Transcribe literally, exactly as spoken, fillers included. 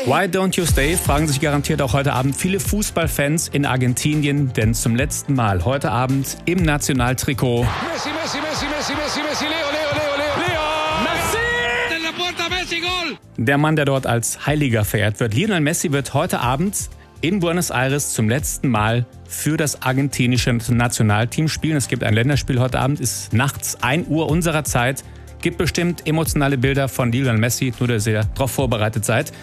Why don't you stay? Fragen sich garantiert auch heute Abend viele Fußballfans in Argentinien, denn zum letzten Mal heute Abend im Nationaltrikot Messi, Messi, Messi, Messi, Messi, Messi, Leo, Leo, Leo, Leo, Leo, Messi! En la puerta, Messi, Gol! Der Mann, der dort als Heiliger verehrt wird. Lionel Messi wird heute Abend in Buenos Aires zum letzten Mal für das argentinische Nationalteam spielen. Es gibt ein Länderspiel heute Abend, ist nachts ein Uhr unserer Zeit. Gibt bestimmt emotionale Bilder von Lionel Messi, nur dass ihr darauf vorbereitet seid.